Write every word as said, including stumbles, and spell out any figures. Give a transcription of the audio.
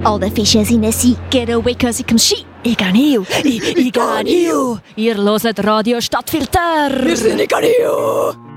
Alle Fische sind sick, get away cause it comes shit. Ich kann hier, ich, ich kann hier. Ihr hört Radio Stadtfilter. Wir sind in Ganio.